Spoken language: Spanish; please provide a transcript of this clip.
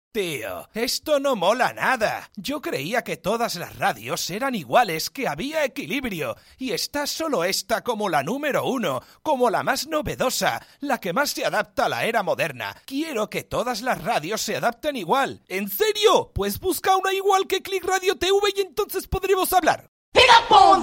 Tío, esto no mola nada. Yo creía que todas las radios eran iguales, que había equilibrio. Y está solo esta como la número 1, como la más novedosa, la que más se adapta a la era moderna. Quiero que todas las radios se adapten igual. ¿En serio? Pues busca una igual que Click Radio TV y entonces podremos hablar.